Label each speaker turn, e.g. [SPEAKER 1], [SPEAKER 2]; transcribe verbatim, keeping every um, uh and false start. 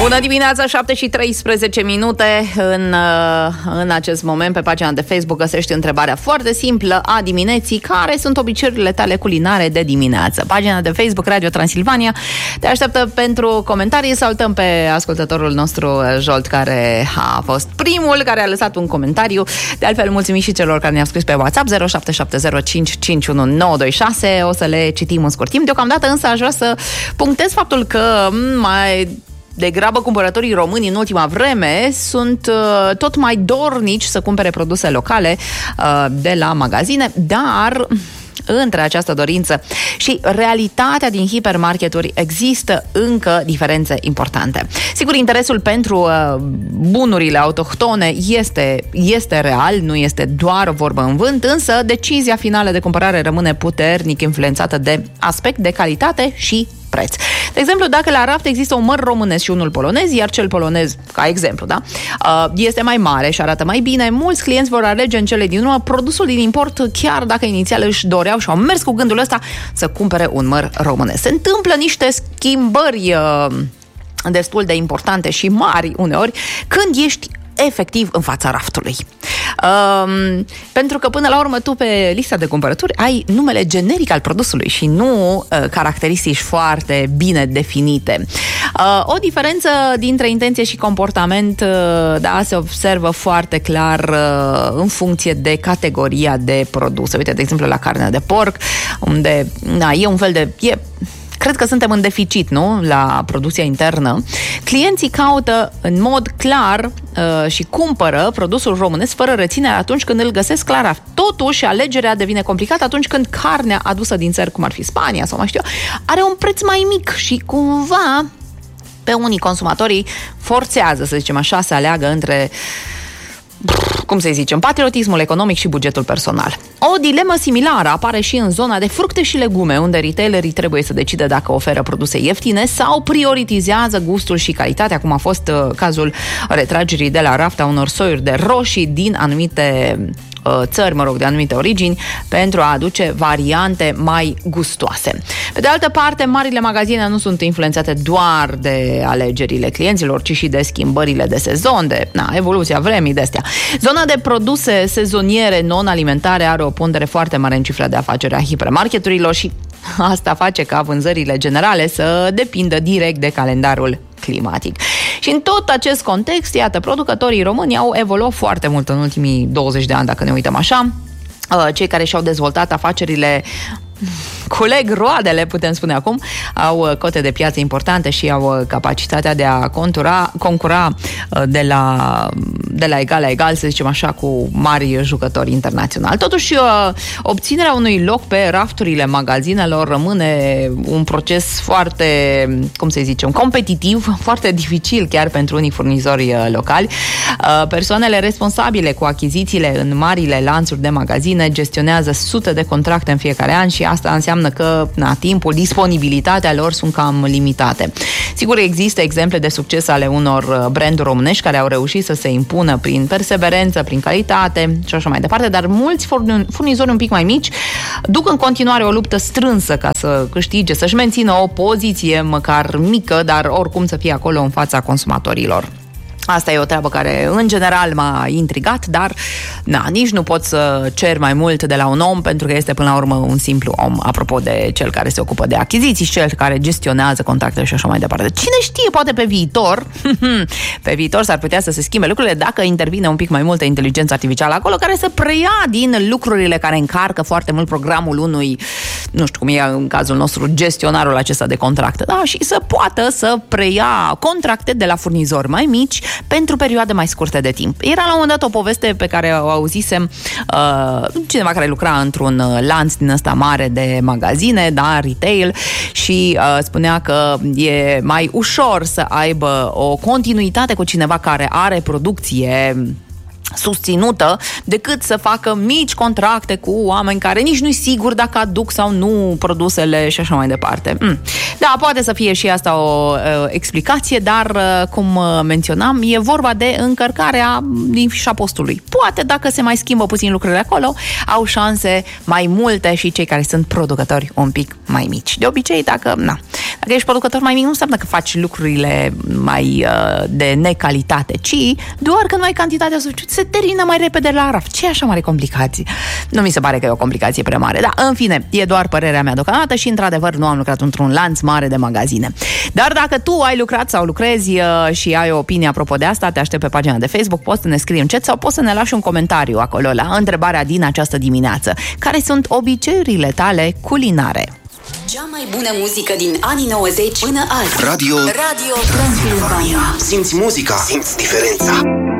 [SPEAKER 1] Bună dimineața, șapte și treisprezece minute. În, în acest moment, pe pagina de Facebook găsești întrebarea foarte simplă a dimineții: care sunt obiceiurile tale culinare de dimineață? Pagina de Facebook Radio Transilvania te așteaptă pentru comentarii. Salutăm pe ascultătorul nostru Jolt, care a fost primul care a lăsat un comentariu. De altfel, mulțumim și celor care ne-au scris pe WhatsApp zero șapte șapte zero cinci cinci unu nouă doi șase. O să le citim în scurt timp. Deocamdată însă aș vrea să punctez faptul că mai degrabă cumpărătorii români în ultima vreme sunt uh, tot mai dornici să cumpere produse locale uh, de la magazine, dar între această dorință și realitatea din hipermarketuri există încă diferențe importante. Sigur, interesul pentru uh, bunurile autohtone este, este real, nu este doar vorbă în vânt, însă decizia finală de cumpărare rămâne puternic influențată de aspect, de calitate și preț. De exemplu, dacă la raft există un măr românesc și unul polonez, iar cel polonez, ca exemplu, da, este mai mare și arată mai bine, mulți clienți vor alege în cele din urmă produsul din import, chiar dacă inițial își doreau și au mers cu gândul ăsta să cumpere un măr românesc. Se întâmplă niște schimbări destul de importante și mari uneori când ești efectiv în fața raftului. Um, pentru că până la urmă tu pe lista de cumpărături ai numele generic al produsului și nu uh, caracteristici foarte bine definite. Uh, o diferență dintre intenție și comportament uh, da, se observă foarte clar uh, în funcție de categoria de produse. Uite, de exemplu, la carnea de porc, unde da, e un fel de... E, Cred că suntem în deficit, nu? La producția internă. Clienții caută în mod clar uh, și cumpără produsul românesc fără reținere atunci când îl găsesc clar. Totuși, alegerea devine complicată atunci când carnea adusă din țări cum ar fi Spania sau mai știu eu, are un preț mai mic și cumva pe unii consumatorii forțează, să zicem așa, să aleagă între, cum să zicem, patriotismul economic și bugetul personal. O dilemă similară apare și în zona de fructe și legume, unde retailerii trebuie să decide dacă oferă produse ieftine sau prioritizează gustul și calitatea, cum a fost uh, cazul retragerii de la raft a unor soiuri de roșii din anumite uh, țări, mă rog, de anumite origini, pentru a aduce variante mai gustoase. Pe de altă parte, marile magazine nu sunt influențate doar de alegerile clienților, ci și de schimbările de sezon, de na, evoluția vremii, de astea. Zona de produse sezoniere non-alimentare are o pondere foarte mare în cifra de afaceri a hipermarketurilor și asta face ca vânzările generale să depindă direct de calendarul climatic. Și în tot acest context, iată, producătorii români au evoluat foarte mult în ultimii douăzeci de ani, dacă ne uităm așa. Cei care și-au dezvoltat afacerile coleg roadele, putem spune acum, au cote de piață importante și au capacitatea de a contura, concura de la, de la egal la egal, să zicem așa, cu mari jucători internaționali. Totuși, obținerea unui loc pe rafturile magazinelor rămâne un proces foarte, cum să zicem, competitiv, foarte dificil chiar pentru unii furnizori locali. Persoanele responsabile cu achizițiile în marile lanțuri de magazine gestionează sute de contracte în fiecare an și asta înseamnă că na, timpul, disponibilitatea lor sunt cam limitate. Sigur, există exemple de succes ale unor branduri românești care au reușit să se impună prin perseverență, prin calitate și așa mai departe, dar mulți furnizori un pic mai mici duc în continuare o luptă strânsă ca să câștige, să-și mențină o poziție măcar mică, dar oricum să fie acolo în fața consumatorilor. Asta e o treabă care, în general, m-a intrigat, dar na, nici nu pot să cer mai mult de la un om, pentru că este, până la urmă, un simplu om, apropo de cel care se ocupă de achiziții și cel care gestionează contactele și așa mai departe. Cine știe, poate pe viitor, pe viitor s-ar putea să se schimbe lucrurile dacă intervine un pic mai multă inteligență artificială acolo, care să preia din lucrurile care încarcă foarte mult programul unui, nu știu cum e în cazul nostru, gestionarul acesta de contracte, da? Și să poată să preia contracte de la furnizori mai mici pentru perioade mai scurte de timp. Era la un moment dat o poveste pe care o auzisem uh, cineva care lucra într-un lanț din ăsta mare de magazine, da, retail, și uh, spunea că e mai ușor să aibă o continuitate cu cineva care are producție susținută decât să facă mici contracte cu oameni care nici nu-i sigur dacă aduc sau nu produsele și așa mai departe. Mm. Da, poate să fie și asta o uh, explicație, dar uh, cum uh, menționam, e vorba de încărcarea din fișa postului. Poate dacă se mai schimbă puțin lucrurile acolo, au șanse mai multe și cei care sunt producători un pic mai mici. De obicei, dacă, na, dacă ești producător mai mic, nu înseamnă că faci lucrurile mai uh, de necalitate, ci doar că nu ai cantitatea suficientă, se termină mai repede la raft. Ce e așa mare complicație? Nu mi se pare că e o complicație prea mare. Dar, în fine, e doar părerea mea deocamdată și, într-adevăr, nu am lucrat într-un lanț mare de magazine. Dar dacă tu ai lucrat sau lucrezi uh, și ai o opinie apropo de asta, te aștept pe pagina de Facebook, poți să ne scrii în chat sau poți să ne lași un comentariu acolo la întrebarea din această dimineață. Care sunt obiceiurile tale culinare?
[SPEAKER 2] Cea mai bună muzică din anii nouăzeci până azi.
[SPEAKER 3] Radio,
[SPEAKER 2] Radio Transilvania.
[SPEAKER 3] Simți muzica, simți diferența.